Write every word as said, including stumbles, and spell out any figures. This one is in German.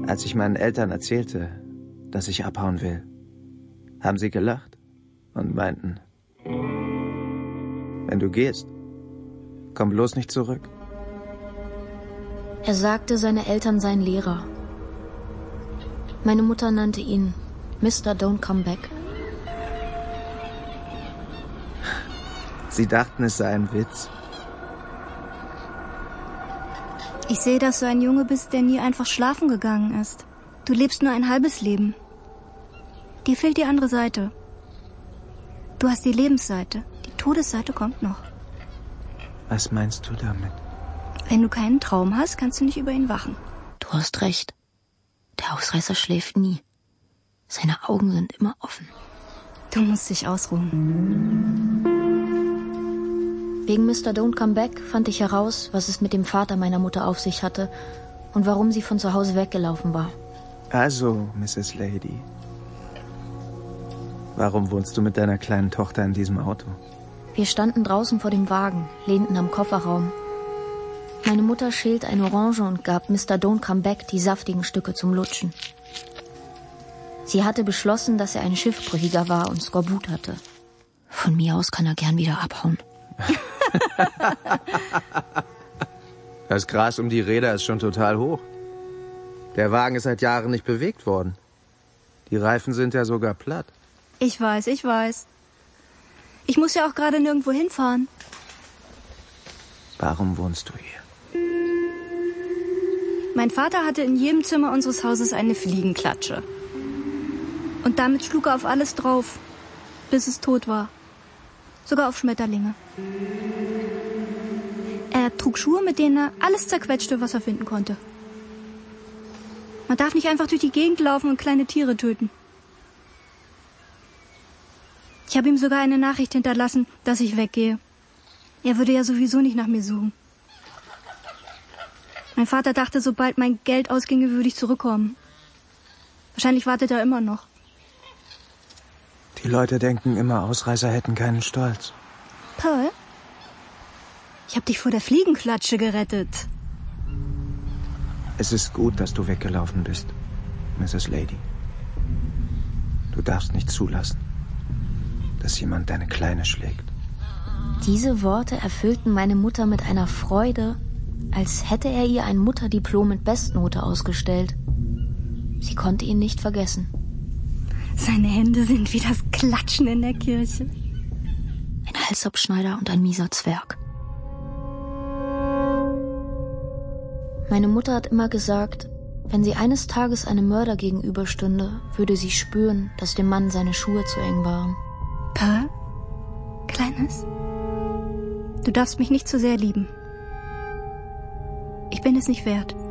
Als ich meinen Eltern erzählte, dass ich abhauen will, haben sie gelacht und meinten, wenn du gehst, komm bloß nicht zurück. Er sagte, seine Eltern seien Lehrer. Meine Mutter nannte ihn Mister Don't Come Back. Sie dachten, es sei ein Witz. Ich sehe, dass du ein Junge bist, der nie einfach schlafen gegangen ist. Du lebst nur ein halbes Leben. Dir fehlt die andere Seite. Du hast die Lebensseite. Die Todesseite kommt noch. Was meinst du damit? Wenn du keinen Traum hast, kannst du nicht über ihn wachen. Du hast recht. Der Ausreißer schläft nie. Seine Augen sind immer offen. Du musst dich ausruhen. Wegen Mister Don't Come Back fand ich heraus, was es mit dem Vater meiner Mutter auf sich hatte und warum sie von zu Hause weggelaufen war. Also, Misses Lady, warum wohnst du mit deiner kleinen Tochter in diesem Auto? Wir standen draußen vor dem Wagen, lehnten am Kofferraum. Meine Mutter schälte eine Orange und gab Mister Don't Come Back die saftigen Stücke zum Lutschen. Sie hatte beschlossen, dass er ein Schiffbrüchiger war und Skorbut hatte. Von mir aus kann er gern wieder abhauen. Das Gras um die Räder ist schon total hoch. Der Wagen ist seit Jahren nicht bewegt worden. Die Reifen sind ja sogar platt. Ich weiß, ich weiß. Ich muss ja auch gerade nirgendwo hinfahren. Warum wohnst du hier? Mein Vater hatte in jedem Zimmer unseres Hauses eine Fliegenklatsche. Und damit schlug er auf alles drauf, bis es tot war. Sogar auf Schmetterlinge. Er trug Schuhe, mit denen er alles zerquetschte, was er finden konnte. Man darf nicht einfach durch die Gegend laufen und kleine Tiere töten. Ich habe ihm sogar eine Nachricht hinterlassen, dass ich weggehe. Er würde ja sowieso nicht nach mir suchen. Mein Vater dachte, sobald mein Geld ausginge, würde ich zurückkommen. Wahrscheinlich wartet er immer noch. Die Leute denken immer, Ausreißer hätten keinen Stolz. Pearl? Ich habe dich vor der Fliegenklatsche gerettet. Es ist gut, dass du weggelaufen bist, Misses Lady. Du darfst nicht zulassen, dass jemand deine Kleine schlägt. Diese Worte erfüllten meine Mutter mit einer Freude, als hätte er ihr ein Mutterdiplom mit Bestnote ausgestellt. Sie konnte ihn nicht vergessen. Seine Hände sind wie das Klatschen in der Kirche. Ein Halsabschneider und ein mieser Zwerg. Meine Mutter hat immer gesagt, wenn sie eines Tages einem Mörder gegenüberstünde, würde sie spüren, dass dem Mann seine Schuhe zu eng waren. Pearl? Kleines? Du darfst mich nicht zu sehr lieben. Ich bin es nicht wert.